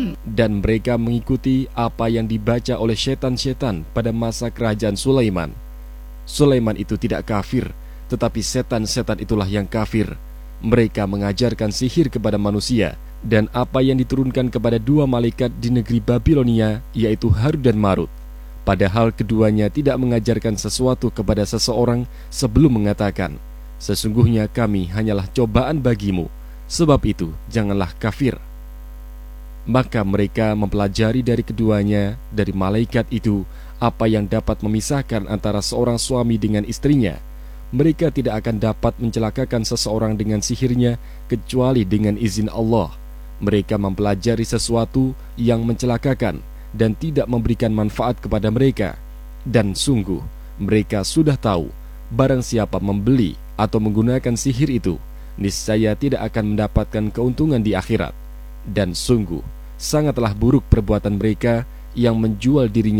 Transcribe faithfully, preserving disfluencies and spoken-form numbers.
Dan mereka mengikuti apa yang dibaca oleh setan-setan pada masa kerajaan Sulaiman. Sulaiman itu tidak kafir, tetapi setan-setan itulah yang kafir. Mereka mengajarkan sihir kepada manusia, dan apa yang diturunkan kepada dua malaikat di negeri Babilonia, yaitu Harut dan Marut. Padahal keduanya tidak mengajarkan sesuatu kepada seseorang sebelum mengatakan, sesungguhnya kami hanyalah cobaan bagimu, sebab itu janganlah kafir. Maka mereka mempelajari dari keduanya, dari malaikat itu, apa yang dapat memisahkan antara seorang suami dengan istrinya. Mereka tidak akan dapat mencelakakan seseorang dengan sihirnya, kecuali dengan izin Allah. Mereka mempelajari sesuatu yang mencelakakan dan tidak memberikan manfaat kepada mereka. Dan sungguh, mereka sudah tahu, barang siapa membeli atau menggunakan sihir itu, niscaya tidak akan mendapatkan keuntungan di akhirat. Dan sungguh, sangatlah buruk perbuatan mereka yang menjual dirinya